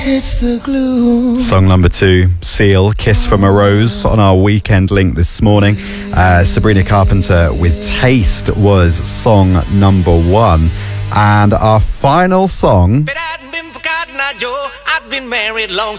It's the glue. Song number 2, Seal, Kiss from a Rose, on our weekend link this morning. Sabrina Carpenter with Taste was song number 1. And our final song... I'd been married long